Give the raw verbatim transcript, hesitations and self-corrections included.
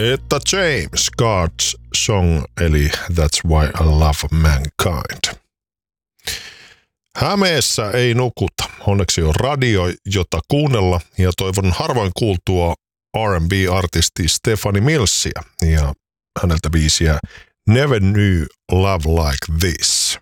Etta James, God's Song, eli That's Why I Love Mankind. Hämeessä ei nukuta. Onneksi on radio, jota kuunnella, ja toivon harvoin kuultua R and B-artisti Stephanie Millsia ja häneltä biisiä Never Knew Love Like This.